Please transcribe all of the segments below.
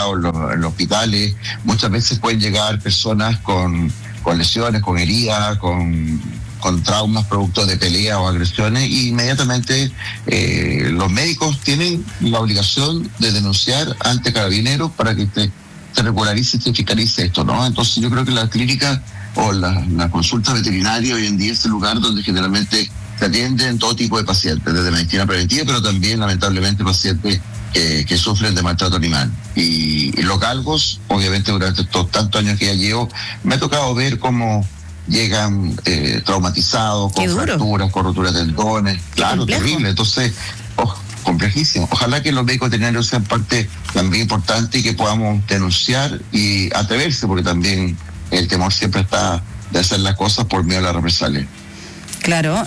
o en los hospitales, muchas veces pueden llegar personas con lesiones, con heridas, con traumas producto de peleas o agresiones, y inmediatamente los médicos tienen la obligación de denunciar ante Carabineros para que se regularice y se fiscalice esto, ¿no? Entonces yo creo que la clínica o la consulta veterinaria hoy en día es el lugar donde generalmente se atienden todo tipo de pacientes, desde medicina preventiva, pero también lamentablemente pacientes que sufren de maltrato animal. Y los galgos, obviamente durante estos tantos años que ya llevo, me ha tocado ver cómo llegan traumatizados, con fracturas, con roturas de tendones, claro, terrible. Entonces, complejísimo. Ojalá que los médicos veterinarios sean parte también importante y que podamos denunciar y atreverse, porque también el temor siempre está de hacer las cosas por miedo a la represalia. Claro,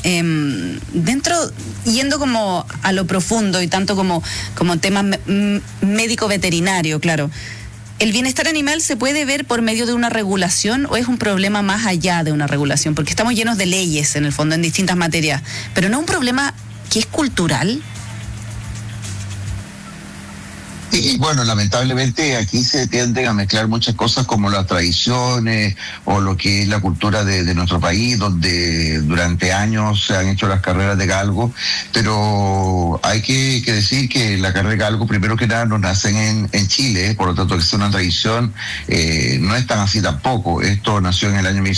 yendo como a lo profundo y tanto como tema médico-veterinario, claro, ¿el bienestar animal se puede ver por medio de una regulación o es un problema más allá de una regulación? Porque estamos llenos de leyes, en el fondo, en distintas materias, pero ¿no es un problema que es cultural? Y bueno, lamentablemente aquí se tienden a mezclar muchas cosas como las tradiciones o lo que es la cultura de nuestro país, donde durante años se han hecho las carreras de galgo, pero hay que decir que la carrera de galgo, primero que nada, no nacen en Chile, por lo tanto que es una tradición, no es tan así tampoco. Esto nació en el año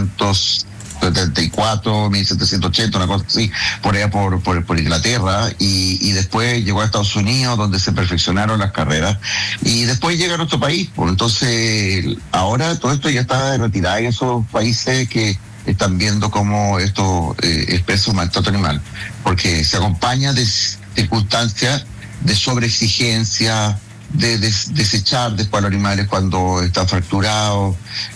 1774, 1780, una cosa así, por allá por Inglaterra, y después llegó a Estados Unidos, donde se perfeccionaron las carreras, y después llega a nuestro país. Pues entonces, ahora todo esto ya está retirado en esos países que están viendo cómo esto expresa un maltrato animal, porque se acompaña de circunstancias de sobreexigencia, de desechar después a los animales cuando están fracturados,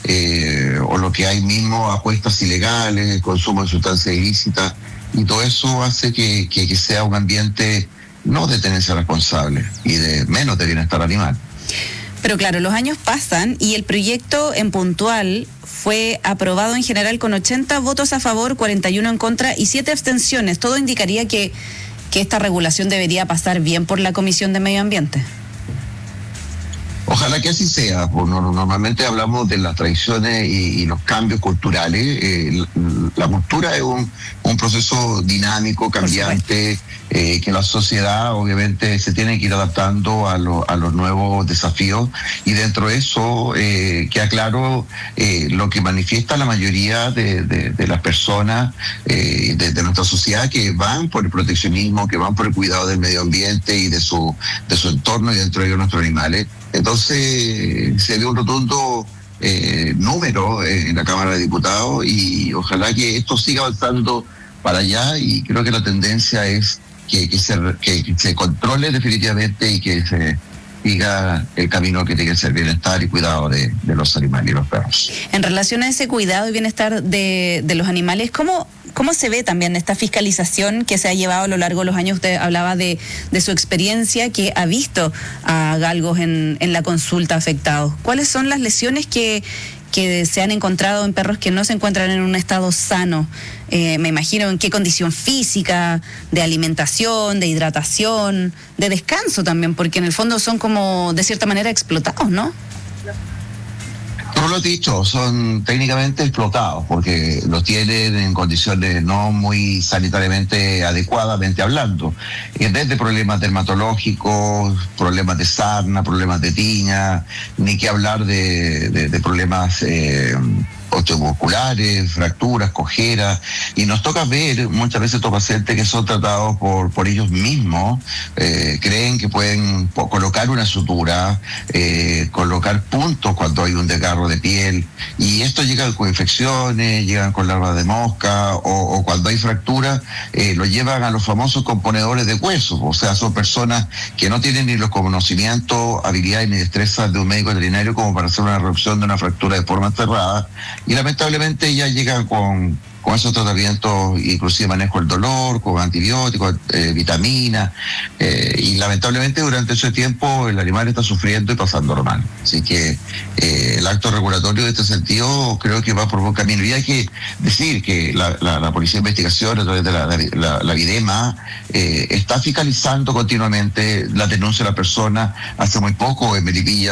o lo que hay mismo, apuestas ilegales, consumo de sustancias ilícitas, y todo eso hace que sea un ambiente no de tenencia responsable y de menos de bienestar animal. Pero claro, los años pasan y el proyecto en puntual fue aprobado en general con 80 votos a favor, 41 en contra y 7 abstenciones. Todo indicaría que esta regulación debería pasar bien por la Comisión de Medio Ambiente. Ojalá que así sea. Normalmente hablamos de las tradiciones y los cambios culturales. La cultura es un proceso dinámico, cambiante, que la sociedad obviamente se tiene que ir adaptando a los nuevos desafíos, y dentro de eso queda claro lo que manifiesta la mayoría de las personas de nuestra sociedad, que van por el proteccionismo, que van por el cuidado del medio ambiente y de su entorno, y dentro de ellos nuestros animales. Entonces se ve un rotundo número en la Cámara de Diputados, y ojalá que esto siga avanzando para allá, y creo que la tendencia es que se controle definitivamente y que se siga el camino que tiene que ser bienestar y cuidado de los animales y los perros. En relación a ese cuidado y bienestar de los animales, ¿cómo se ve también esta fiscalización que se ha llevado a lo largo de los años? Usted hablaba de su experiencia, que ha visto a galgos en la consulta afectados. ¿Cuáles son las lesiones que se han encontrado en perros que no se encuentran en un estado sano? Me imagino en qué condición física, de alimentación, de hidratación, de descanso también, porque en el fondo son como de cierta manera explotados, ¿no? Tú lo has dicho, son técnicamente explotados porque los tienen en condiciones no muy sanitariamente adecuadamente hablando, desde problemas dermatológicos, problemas de sarna, problemas de tiña, ni que hablar de problemas osteomusculares, fracturas, cojeras, y nos toca ver muchas veces estos pacientes que son tratados por ellos mismos, creen que pueden colocar una sutura, colocar puntos cuando hay un desgarro de piel, y esto llega con infecciones, llegan con larvas de mosca, o cuando hay fractura, lo llevan a los famosos componedores de huesos. O sea, son personas que no tienen ni los conocimientos, habilidades ni destrezas de un médico veterinario como para hacer una reducción de una fractura de forma cerrada, y lamentablemente ya llegan con esos tratamientos, inclusive manejo el dolor, con antibióticos, vitaminas, y lamentablemente durante ese tiempo el animal está sufriendo y pasándolo mal. Así que el acto regulatorio de este sentido creo que va por buen camino. Y hay que decir que la Policía de Investigación, a través de la Videma, está fiscalizando continuamente la denuncia de la persona. Hace muy poco en Melipilla